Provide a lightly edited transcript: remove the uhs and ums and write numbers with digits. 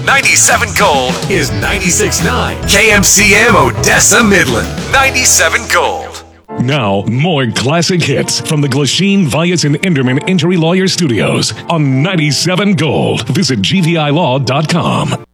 97 Gold is 96.9. KMCM Odessa Midland. 97 Gold. Now, more classic hits from the Glasheen, Vyas, and Enderman Injury Lawyer Studios on 97 Gold. Visit gvilaw.com.